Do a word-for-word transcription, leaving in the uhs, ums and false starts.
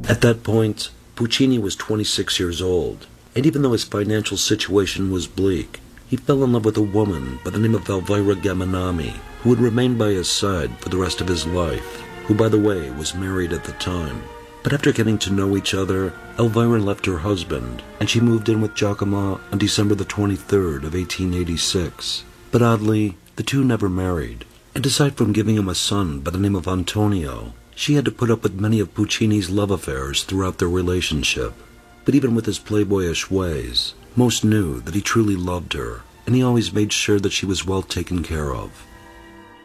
At that point, Puccini was twenty-six years old, and even though his financial situation was bleak, he fell in love with a woman by the name of Elvira Gaminami, who would remain by his side for the rest of his life, who, by the way, was married at the time. But after getting to know each other, Elvira left her husband, and she moved in with Giacomo on December the twenty-third of eighteen eighty-six. But oddly, the two never married, and aside from giving him a son by the name of Antonio, she had to put up with many of Puccini's love affairs throughout their relationship. But even with his playboyish ways, most knew that he truly loved her, and he always made sure that she was well taken care of.